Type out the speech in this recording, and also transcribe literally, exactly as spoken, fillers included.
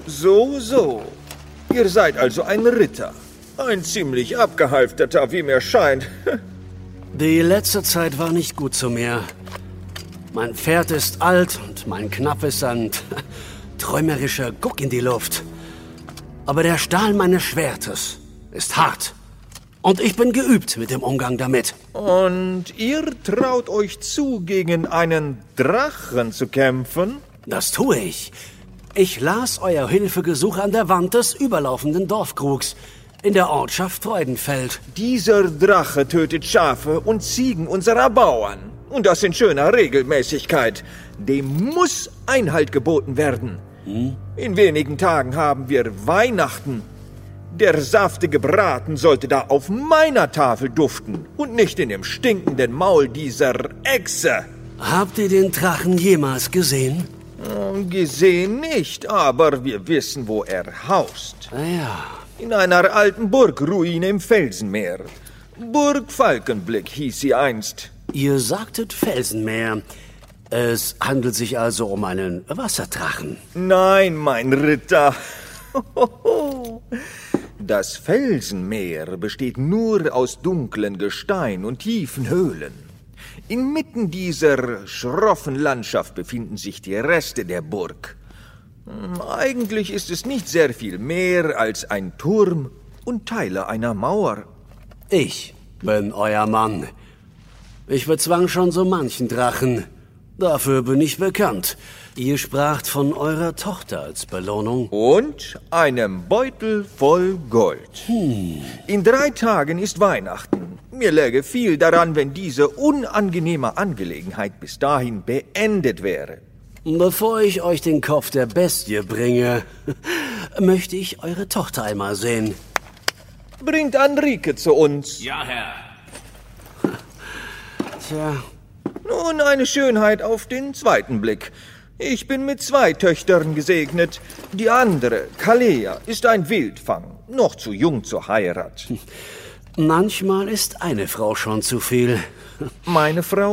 So, so. Ihr seid also ein Ritter. Ein ziemlich abgehalfterter, wie mir scheint. Die letzte Zeit war nicht gut zu mir. Mein Pferd ist alt und mein knappes Sand. Träumerischer Guck in die Luft. Aber der Stahl meines Schwertes ist hart. Und ich bin geübt mit dem Umgang damit. Und ihr traut euch zu, gegen einen Drachen zu kämpfen? Das tue ich. Ich las euer Hilfegesuch an der Wand des überlaufenden Dorfkrugs in der Ortschaft Freudenfeld. Dieser Drache tötet Schafe und Ziegen unserer Bauern. Und das in schöner Regelmäßigkeit. Dem muss Einhalt geboten werden. Hm? In wenigen Tagen haben wir Weihnachten. Der saftige Braten sollte da auf meiner Tafel duften und nicht in dem stinkenden Maul dieser Echse. Habt ihr den Drachen jemals gesehen? Gesehen nicht, aber wir wissen, wo er haust. Ah ja. In einer alten Burgruine im Felsenmeer. Burg Falkenblick hieß sie einst. Ihr sagtet Felsenmeer. Es handelt sich also um einen Wasserdrachen. Nein, mein Ritter. Das Felsenmeer besteht nur aus dunklen Gestein und tiefen Höhlen. Inmitten dieser schroffen Landschaft befinden sich die Reste der Burg. Eigentlich ist es nicht sehr viel mehr als ein Turm und Teile einer Mauer. Ich bin euer Mann. Ich bezwang schon so manchen Drachen. Dafür bin ich bekannt. Ihr spracht von eurer Tochter als Belohnung. Und einem Beutel voll Gold. Hm. In drei Tagen ist Weihnachten. Mir läge viel daran, wenn diese unangenehme Angelegenheit bis dahin beendet wäre. Bevor ich euch den Kopf der Bestie bringe, möchte ich eure Tochter einmal sehen. Bringt Anrike zu uns. Ja, Herr. Tja. Nun, eine Schönheit auf den zweiten Blick. Ich bin mit zwei Töchtern gesegnet. Die andere, Kalea, ist ein Wildfang, noch zu jung zur Heirat. Manchmal ist eine Frau schon zu viel. Meine Frau